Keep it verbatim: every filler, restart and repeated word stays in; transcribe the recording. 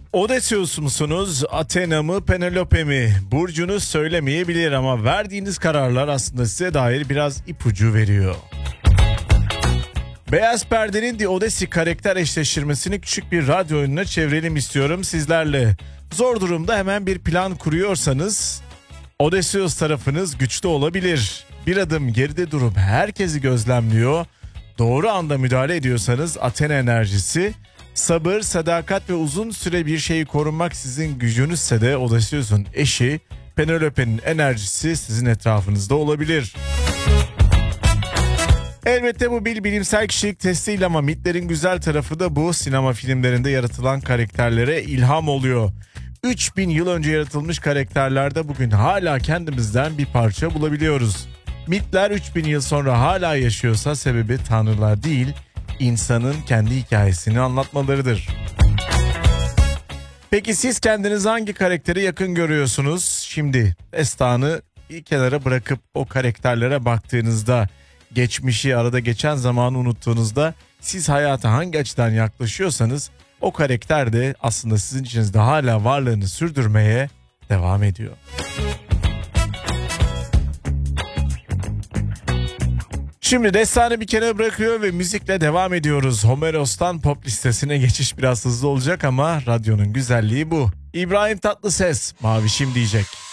Odysseus musunuz, Athena mı, Penelope mi? Burcunuz söylemeyebilir ama verdiğiniz kararlar aslında size dair biraz ipucu veriyor. Beyaz Perde'nin The Odyssey karakter eşleştirmesini küçük bir radyo oyununa çevirelim istiyorum sizlerle. Zor durumda hemen bir plan kuruyorsanız Odysseus tarafınız güçlü olabilir. Bir adım geride durup herkesi gözlemliyor. Doğru anda müdahale ediyorsanız Athena enerjisi, sabır, sadakat ve uzun süre bir şeyi korunmak sizin gücünüzse de Odysseus'un eşi Penelope'nin enerjisi sizin etrafınızda olabilir. Elbette bu bir bilimsel kişilik testiyle ama mitlerin güzel tarafı da bu. Sinema filmlerinde yaratılan karakterlere ilham oluyor. üç bin yıl önce yaratılmış karakterlerde bugün hala kendimizden bir parça bulabiliyoruz. Mitler üç bin yıl sonra hala yaşıyorsa sebebi tanrılar değil, insanın kendi hikayesini anlatmalarıdır. Peki siz kendinizi hangi karaktere yakın görüyorsunuz? Şimdi destanı bir kenara bırakıp o karakterlere baktığınızda, geçmişi, arada geçen zamanı unuttuğunuzda siz hayata hangi açıdan yaklaşıyorsanız o karakter de aslında sizin içinizde hala varlığını sürdürmeye devam ediyor. Şimdi destanı bir kenara bırakıyor ve müzikle devam ediyoruz. Homeros'tan pop listesine geçiş biraz hızlı olacak ama radyonun güzelliği bu. İbrahim Tatlıses, Mavişim diyecek.